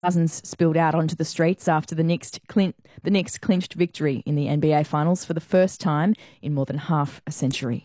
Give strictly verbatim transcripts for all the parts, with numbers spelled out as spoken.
Thousands spilled out onto the streets after the Knicks, clin- the Knicks clinched victory in the N B A Finals for the first time in more than half a century.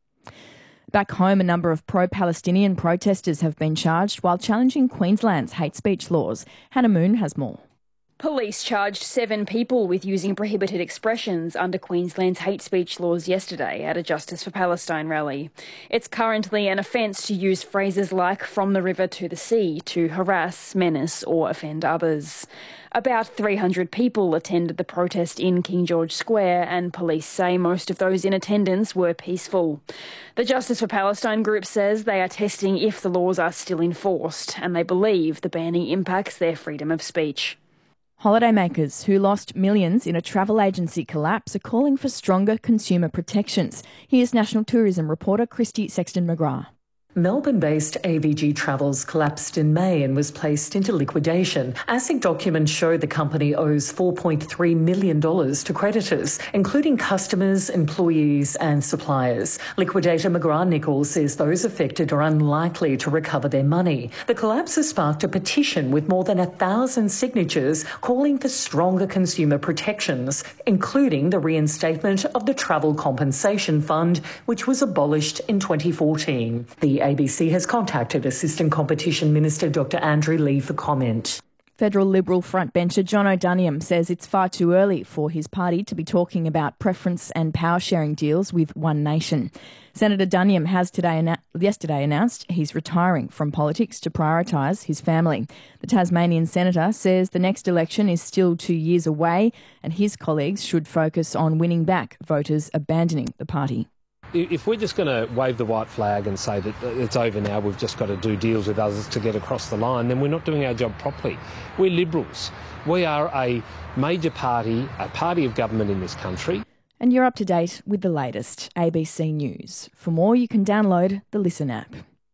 Back home, a number of pro-Palestinian protesters have been charged while challenging Queensland's hate speech laws. Hannah Moon has more. Police charged seven people with using prohibited expressions under Queensland's hate speech laws yesterday at a Justice for Palestine rally. It's currently an offence to use phrases like "from the river to the sea" to harass, menace or offend others. About three hundred people attended the protest in King George Square, and police say most of those in attendance were peaceful. The Justice for Palestine group says they are testing if the laws are still enforced, and they believe the banning impacts their freedom of speech. Holidaymakers who lost millions in a travel agency collapse are calling for stronger consumer protections. Here's National Tourism reporter Christy Sexton-McGrath. Melbourne-based A V G Travels collapsed in May and was placed into liquidation. ASIC documents show the company owes four point three million dollars to creditors, including customers, employees and suppliers. Liquidator McGrath-Nichols says those affected are unlikely to recover their money. The collapse has sparked a petition with more than a thousand signatures calling for stronger consumer protections, including the reinstatement of the Travel Compensation Fund, which was abolished in twenty fourteen. The A B C has contacted Assistant Competition Minister Doctor Andrew Lee for comment. Federal Liberal frontbencher John O'Duniam says it's far too early for his party to be talking about preference and power-sharing deals with One Nation. Senator Duniam has today, yesterday announced he's retiring from politics to prioritise his family. The Tasmanian senator says the next election is still two years away and his colleagues should focus on winning back voters abandoning the party. If we're just going to wave the white flag and say that it's over now, we've just got to do deals with others to get across the line, then we're not doing our job properly. We're Liberals. We are a major party, a party of government in this country. And you're up to date with the latest A B C News. For more, you can download the Listen app.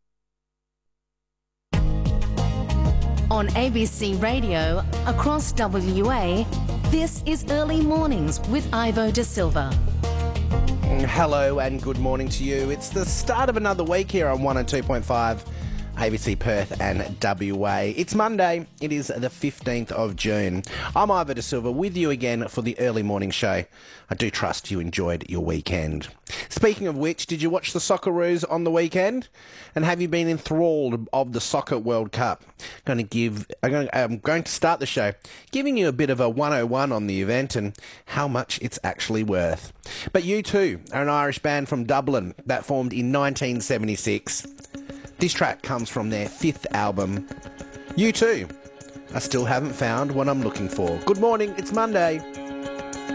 On A B C Radio, across W A, this is Early Mornings with Ivo De Silva. Hello and good morning to you. It's the start of another week here on one oh two point five A B C Perth and W A. It's Monday. It is the fifteenth of June. I'm Ivo De Silva with you again for the early morning show. I do trust you enjoyed your weekend. Speaking of which, did you watch the Socceroos on the weekend? And have you been enthralled of the Soccer World Cup? I'm going to give, I'm going to, I'm going to start the show giving you a bit of a one oh one on the event and how much it's actually worth. But U two are an Irish band from Dublin that formed in nineteen seventy-six. This track comes from their fifth album, U two. I still haven't found what I'm looking for. Good morning, it's Monday.